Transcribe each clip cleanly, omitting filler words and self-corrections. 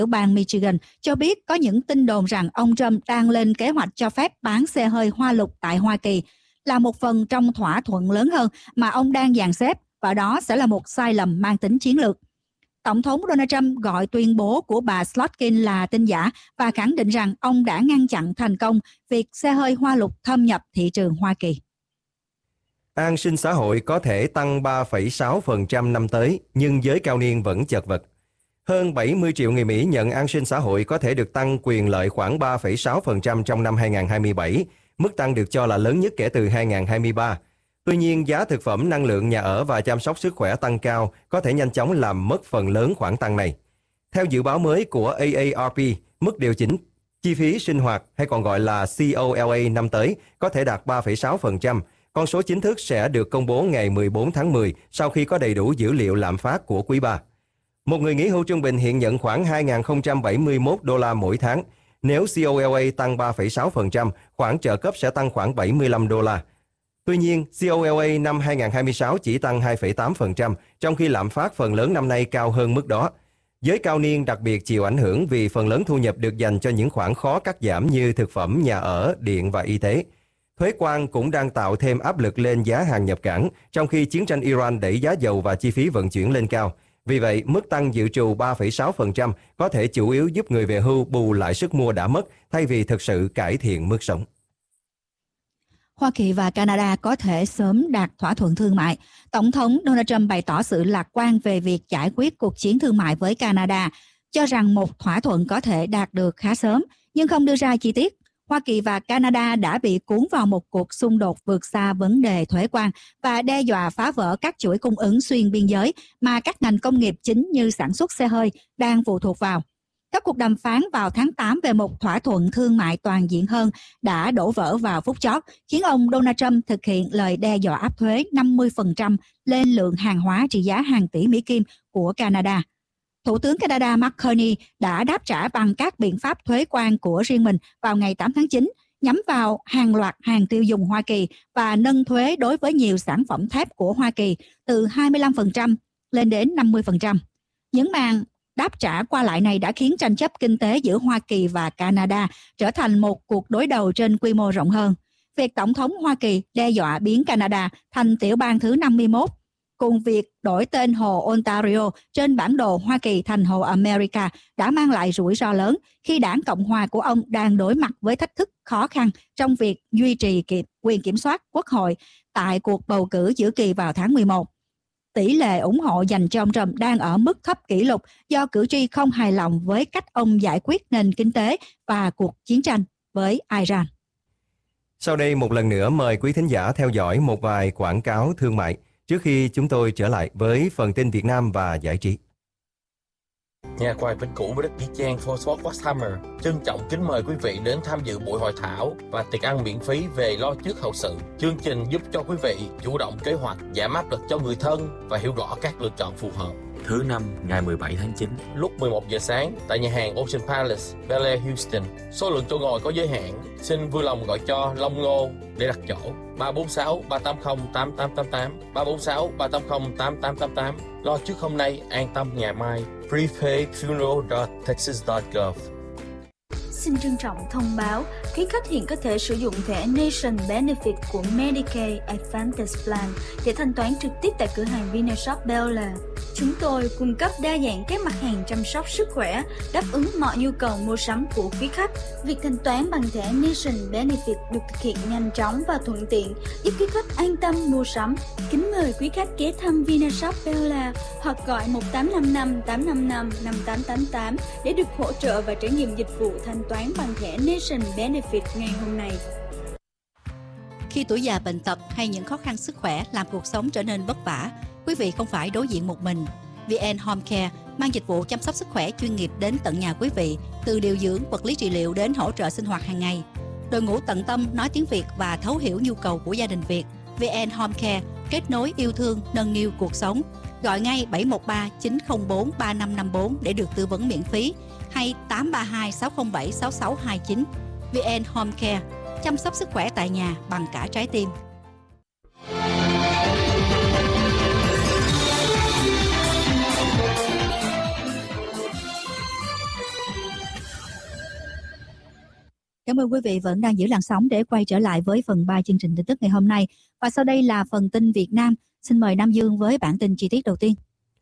ở bang Michigan cho biết có những tin đồn rằng ông Trump đang lên kế hoạch cho phép bán xe hơi Hoa Lục tại Hoa Kỳ là một phần trong thỏa thuận lớn hơn mà ông đang dàn xếp, và đó sẽ là một sai lầm mang tính chiến lược. Tổng thống Donald Trump gọi tuyên bố của bà Slotkin là tin giả và khẳng định rằng ông đã ngăn chặn thành công việc xe hơi Hoa Lục thâm nhập thị trường Hoa Kỳ. An sinh xã hội có thể tăng 3,6% năm tới, nhưng giới cao niên vẫn chật vật. Hơn 70 triệu người Mỹ nhận an sinh xã hội có thể được tăng quyền lợi khoảng 3,6% trong năm 2027, mức tăng được cho là lớn nhất kể từ 2023. Tuy nhiên, giá thực phẩm, năng lượng, nhà ở và chăm sóc sức khỏe tăng cao có thể nhanh chóng làm mất phần lớn khoản tăng này. Theo dự báo mới của AARP, mức điều chỉnh chi phí sinh hoạt hay còn gọi là COLA năm tới có thể đạt 3,6%. Con số chính thức sẽ được công bố ngày 14 tháng 10 sau khi có đầy đủ dữ liệu lạm phát của quý 3. Một người nghỉ hưu trung bình hiện nhận khoảng 2.071 đô la mỗi tháng. Nếu COLA tăng 3,6%, khoản trợ cấp sẽ tăng khoảng 75 đô la. Tuy nhiên, COLA năm 2026 chỉ tăng 2,8%, trong khi lạm phát phần lớn năm nay cao hơn mức đó. Giới cao niên đặc biệt chịu ảnh hưởng vì phần lớn thu nhập được dành cho những khoản khó cắt giảm như thực phẩm, nhà ở, điện và y tế. Thuế quan cũng đang tạo thêm áp lực lên giá hàng nhập cảng, trong khi chiến tranh Iran đẩy giá dầu và chi phí vận chuyển lên cao. Vì vậy, mức tăng dự trù 3,6% có thể chủ yếu giúp người về hưu bù lại sức mua đã mất thay vì thực sự cải thiện mức sống. Hoa Kỳ và Canada có thể sớm đạt thỏa thuận thương mại. Tổng thống Donald Trump bày tỏ sự lạc quan về việc giải quyết cuộc chiến thương mại với Canada, cho rằng một thỏa thuận có thể đạt được khá sớm, nhưng không đưa ra chi tiết. Hoa Kỳ và Canada đã bị cuốn vào một cuộc xung đột vượt xa vấn đề thuế quan và đe dọa phá vỡ các chuỗi cung ứng xuyên biên giới mà các ngành công nghiệp chính như sản xuất xe hơi đang phụ thuộc vào. Các cuộc đàm phán vào tháng 8 về một thỏa thuận thương mại toàn diện hơn đã đổ vỡ vào phút chót, khiến ông Donald Trump thực hiện lời đe dọa áp thuế 50% lên lượng hàng hóa trị giá hàng tỷ Mỹ Kim của Canada. Thủ tướng Canada Mark Carney đã đáp trả bằng các biện pháp thuế quan của riêng mình vào ngày 8 tháng 9, nhắm vào hàng loạt hàng tiêu dùng Hoa Kỳ và nâng thuế đối với nhiều sản phẩm thép của Hoa Kỳ từ 25% lên đến 50%. Những màn đáp trả qua lại này đã khiến tranh chấp kinh tế giữa Hoa Kỳ và Canada trở thành một cuộc đối đầu trên quy mô rộng hơn. Việc Tổng thống Hoa Kỳ đe dọa biến Canada thành tiểu bang thứ 51, cùng việc đổi tên hồ Ontario trên bản đồ Hoa Kỳ thành hồ America đã mang lại rủi ro lớn khi đảng Cộng hòa của ông đang đối mặt với thách thức khó khăn trong việc duy trì quyền kiểm soát quốc hội tại cuộc bầu cử giữa kỳ vào tháng 11. Tỷ lệ ủng hộ dành cho ông Trump đang ở mức thấp kỷ lục do cử tri không hài lòng với cách ông giải quyết nền kinh tế và cuộc chiến tranh với Iran. Sau đây một lần nữa mời quý thính giả theo dõi một vài quảng cáo thương mại trước khi chúng tôi trở lại với phần tin Việt Nam và giải trí. Nhà quài Vĩnh Cửu với đất Nghĩa Trang Fort Westhammer trân trọng kính mời quý vị đến tham dự buổi hội thảo và tiệc ăn miễn phí về lo trước hậu sự. Chương trình giúp cho quý vị chủ động kế hoạch, giảm áp lực cho người thân và hiểu rõ các lựa chọn phù hợp. Thứ Năm, ngày 17 tháng 9, lúc 11 giờ sáng tại nhà hàng Ocean Palace, Bel Air, Houston. Số lượng chỗ ngồi có giới hạn, xin vui lòng gọi cho Long Ngô để đặt chỗ. 346 380 8888 346 380 8888. Lo trước hôm nay, an tâm ngày mai. prepaidfuneral.texas.gov. Xin trân trọng thông báo, quý khách hiện có thể sử dụng thẻ Nation Benefit của Medicaid Advantage Plan để thanh toán trực tiếp tại cửa hàng Vinashop Bel Air. Chúng tôi cung cấp đa dạng các mặt hàng chăm sóc sức khỏe, đáp ứng mọi nhu cầu mua sắm của quý khách. Việc thanh toán bằng thẻ Nation Benefit được thực hiện nhanh chóng và thuận tiện, giúp quý khách an tâm mua sắm. Kính mời quý khách ghé thăm Vinashop Bel Air hoặc gọi 1855 855 5888 để được hỗ trợ và trải nghiệm dịch vụ thanh toán bằng thẻ Nation Benefit ngày hôm nay. Khi tuổi già bệnh tật hay những khó khăn sức khỏe làm cuộc sống trở nên vất vả, quý vị không phải đối diện một mình. VN Home Care mang dịch vụ chăm sóc sức khỏe chuyên nghiệp đến tận nhà quý vị, từ điều dưỡng, vật lý trị liệu đến hỗ trợ sinh hoạt hàng ngày. Đội ngũ tận tâm nói tiếng Việt và thấu hiểu nhu cầu của gia đình Việt. VN Home Care kết nối yêu thương, nâng niu cuộc sống. Gọi ngay 713 904 3554 để được tư vấn miễn phí, hay 832 607 6629. VN Home Care chăm sóc sức khỏe tại nhà bằng cả trái tim. Cảm ơn quý vị vẫn đang giữ làn sóng để quay trở lại với phần 3 chương trình tin tức ngày hôm nay. Và sau đây là phần tin Việt Nam. Xin mời Nam Dương với bản tin chi tiết đầu tiên.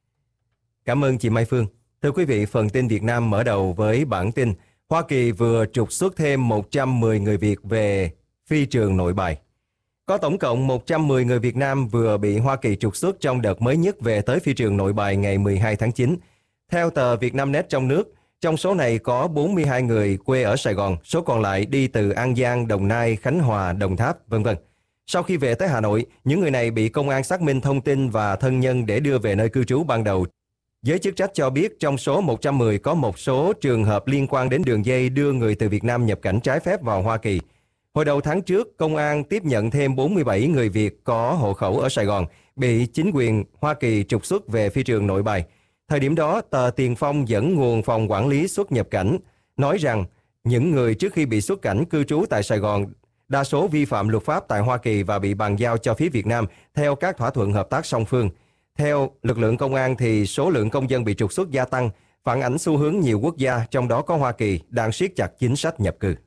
Cảm ơn chị Mai Phương. Thưa quý vị, phần tin Việt Nam mở đầu với bản tin Hoa Kỳ vừa trục xuất thêm 110 người Việt về phi trường Nội Bài. Có tổng cộng 110 người Việt Nam vừa bị Hoa Kỳ trục xuất trong đợt mới nhất về tới phi trường Nội Bài ngày 12 tháng 9. Theo tờ Vietnamnet trong nước, trong số này có 42 người quê ở Sài Gòn, số còn lại đi từ An Giang, Đồng Nai, Khánh Hòa, Đồng Tháp, v.v. Sau khi về tới Hà Nội, những người này bị công an xác minh thông tin và thân nhân để đưa về nơi cư trú ban đầu. Giới chức trách cho biết trong số 110 có một số trường hợp liên quan đến đường dây đưa người từ Việt Nam nhập cảnh trái phép vào Hoa Kỳ. Hồi đầu tháng trước, công an tiếp nhận thêm 47 người Việt có hộ khẩu ở Sài Gòn bị chính quyền Hoa Kỳ trục xuất về phi trường Nội Bài. Thời điểm đó, tờ Tiền Phong dẫn nguồn phòng quản lý xuất nhập cảnh nói rằng những người trước khi bị xuất cảnh cư trú tại Sài Gòn đa số vi phạm luật pháp tại Hoa Kỳ và bị bàn giao cho phía Việt Nam theo các thỏa thuận hợp tác song phương. Theo lực lượng công an thì số lượng công dân bị trục xuất gia tăng, phản ánh xu hướng nhiều quốc gia, trong đó có Hoa Kỳ, đang siết chặt chính sách nhập cư.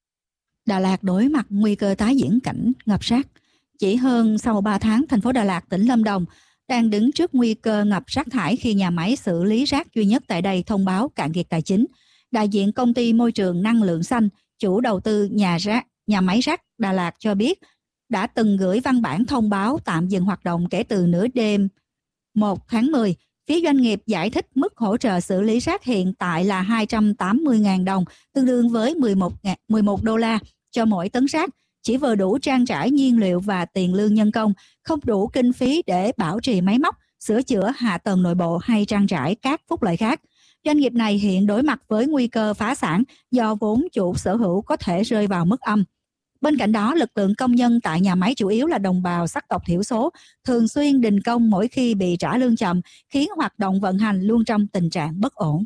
Đà Lạt đối mặt nguy cơ tái diễn cảnh ngập rác. Chỉ hơn sau 3 tháng, thành phố Đà Lạt, tỉnh Lâm Đồng đang đứng trước nguy cơ ngập rác thải khi nhà máy xử lý rác duy nhất tại đây thông báo cạn kiệt tài chính. Đại diện công ty môi trường năng lượng xanh, chủ đầu tư nhà máy rác Đà Lạt cho biết đã từng gửi văn bản thông báo tạm dừng hoạt động kể từ nửa đêm 1 tháng 10. Phía doanh nghiệp giải thích mức hỗ trợ xử lý rác hiện tại là 280.000 đồng, tương đương với 11 đô la cho mỗi tấn rác, chỉ vừa đủ trang trải nhiên liệu và tiền lương nhân công, không đủ kinh phí để bảo trì máy móc, sửa chữa hạ tầng nội bộ hay trang trải các phúc lợi khác. Doanh nghiệp này hiện đối mặt với nguy cơ phá sản do vốn chủ sở hữu có thể rơi vào mức âm. Bên cạnh đó, lực lượng công nhân tại nhà máy chủ yếu là đồng bào sắc tộc thiểu số, thường xuyên đình công mỗi khi bị trả lương chậm, khiến hoạt động vận hành luôn trong tình trạng bất ổn.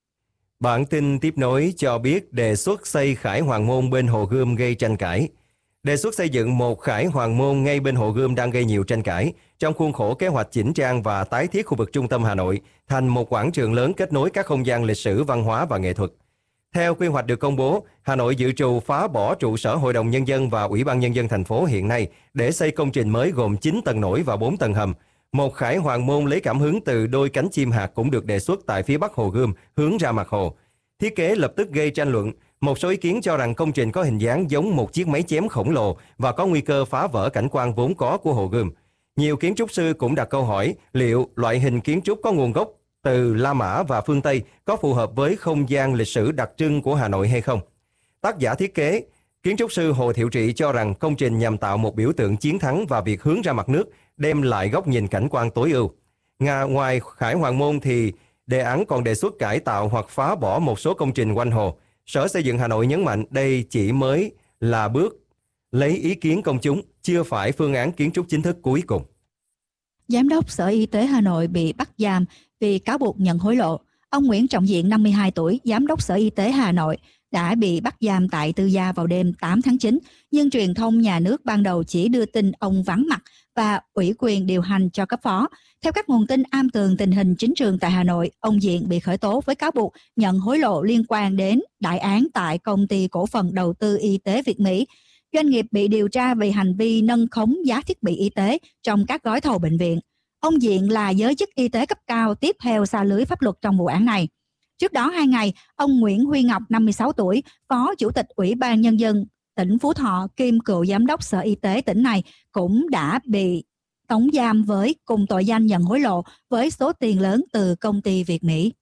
Bản tin tiếp nối cho biết đề xuất xây Khải Hoàn Môn bên Hồ Gươm gây tranh cãi. Đề xuất xây dựng một Khải Hoàn Môn ngay bên Hồ Gươm đang gây nhiều tranh cãi trong khuôn khổ kế hoạch chỉnh trang và tái thiết khu vực trung tâm Hà Nội thành một quảng trường lớn kết nối các không gian lịch sử, văn hóa và nghệ thuật. Theo quy hoạch được công bố, Hà Nội dự trù phá bỏ trụ sở Hội đồng Nhân dân và Ủy ban Nhân dân thành phố hiện nay để xây công trình mới gồm 9 tầng nổi và 4 tầng hầm. Một Khải Hoàn Môn lấy cảm hứng từ đôi cánh chim hạc cũng được đề xuất tại phía bắc Hồ Gươm hướng ra mặt hồ. Thiết kế lập tức gây tranh luận. Một số ý kiến cho rằng công trình có hình dáng giống một chiếc máy chém khổng lồ và có nguy cơ phá vỡ cảnh quan vốn có của Hồ Gươm. Nhiều kiến trúc sư cũng đặt câu hỏi liệu loại hình kiến trúc có nguồn gốc từ La Mã và phương Tây có phù hợp với không gian lịch sử đặc trưng của Hà Nội hay không. Tác giả thiết kế, kiến trúc sư Hồ Thiệu Trị cho rằng công trình nhằm tạo một biểu tượng chiến thắng và việc hướng ra mặt nước, đem lại góc nhìn cảnh quan tối ưu. Ngoài Khải Hoàn Môn thì đề án còn đề xuất cải tạo hoặc phá bỏ một số công trình quanh hồ. Sở Xây dựng Hà Nội nhấn mạnh đây chỉ mới là bước lấy ý kiến công chúng, chưa phải phương án kiến trúc chính thức cuối cùng. Giám đốc Sở Y tế Hà Nội bị bắt giam vì cáo buộc nhận hối lộ. Ông Nguyễn Trọng Diện, 52 tuổi, Giám đốc Sở Y tế Hà Nội, đã bị bắt giam tại Tư Gia vào đêm 8 tháng 9, nhưng truyền thông nhà nước ban đầu chỉ đưa tin ông vắng mặt và ủy quyền điều hành cho cấp phó. Theo các nguồn tin am tường tình hình chính trường tại Hà Nội, ông Diện bị khởi tố với cáo buộc nhận hối lộ liên quan đến đại án tại Công ty Cổ phần Đầu tư Y tế Việt Mỹ. Doanh nghiệp bị điều tra về hành vi nâng khống giá thiết bị y tế trong các gói thầu bệnh viện. Ông Diện là giới chức y tế cấp cao tiếp theo sa lưới pháp luật trong vụ án này. Trước đó 2 ngày, ông Nguyễn Huy Ngọc, 56 tuổi, Phó Chủ tịch Ủy ban Nhân dân tỉnh Phú Thọ kiêm cựu Giám đốc Sở Y tế tỉnh này cũng đã bị tống giam với cùng tội danh nhận hối lộ với số tiền lớn từ công ty Việt Mỹ.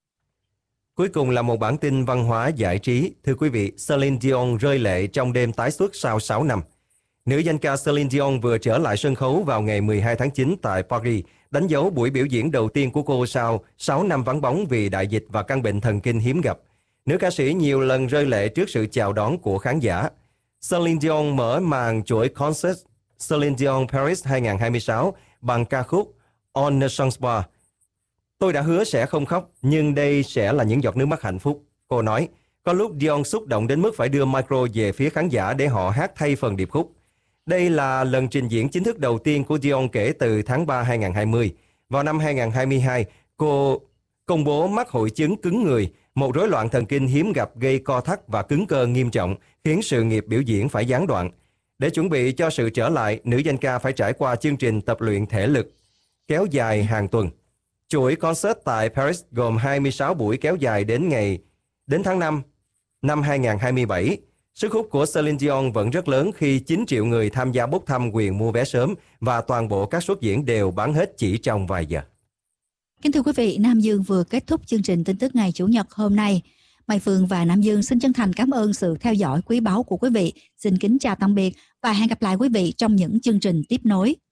Cuối cùng là một bản tin văn hóa giải trí. Thưa quý vị, Celine Dion rơi lệ trong đêm tái xuất sau 6 năm. Nữ danh ca Celine Dion vừa trở lại sân khấu vào ngày 12 tháng 9 tại Paris, đánh dấu buổi biểu diễn đầu tiên của cô sau 6 năm vắng bóng vì đại dịch và căn bệnh thần kinh hiếm gặp. Nữ ca sĩ nhiều lần rơi lệ trước sự chào đón của khán giả. Celine Dion mở màn chuỗi concert Celine Dion Paris 2026 bằng ca khúc On ne change pas. Tôi đã hứa sẽ không khóc, nhưng đây sẽ là những giọt nước mắt hạnh phúc. Cô nói, có lúc Dion xúc động đến mức phải đưa micro về phía khán giả để họ hát thay phần điệp khúc. Đây là lần trình diễn chính thức đầu tiên của Dion kể từ tháng 3 2020. Vào năm 2022, cô công bố mắc hội chứng cứng người một rối loạn thần kinh hiếm gặp gây co thắt và cứng cơ nghiêm trọng, khiến sự nghiệp biểu diễn phải gián đoạn. Để chuẩn bị cho sự trở lại, nữ danh ca phải trải qua chương trình tập luyện thể lực kéo dài hàng tuần. Chuỗi concert tại Paris gồm 26 buổi kéo dài đến tháng 5 năm 2027. Sức hút của Celine Dion vẫn rất lớn khi 9 triệu người tham gia bốc thăm quyền mua vé sớm và toàn bộ các suất diễn đều bán hết chỉ trong vài giờ. Kính thưa quý vị, Nam Dương vừa kết thúc chương trình tin tức ngày Chủ nhật hôm nay. Mai Phương và Nam Dương xin chân thành cảm ơn sự theo dõi quý báu của quý vị. Xin kính chào tạm biệt và hẹn gặp lại quý vị trong những chương trình tiếp nối.